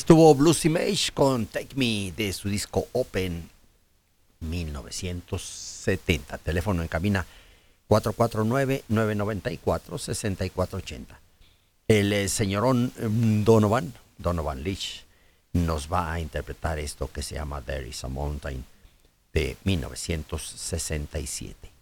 Estuvo Blues Image con Take Me de su disco Open 1970. Teléfono en cabina 449-994-6480. El señorón Donovan Leitch, nos va a interpretar esto que se llama There is a Mountain de 1967.